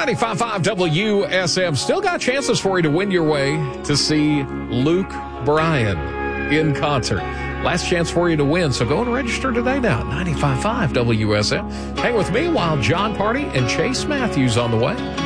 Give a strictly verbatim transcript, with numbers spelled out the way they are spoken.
ninety-five point five W S M. Still got chances for you to win your way to see Luke Bryan in concert. Last chance for you to win, so go and register today now. ninety-five point five W S M. Hang with me while John Party and Chase Matthews on the way.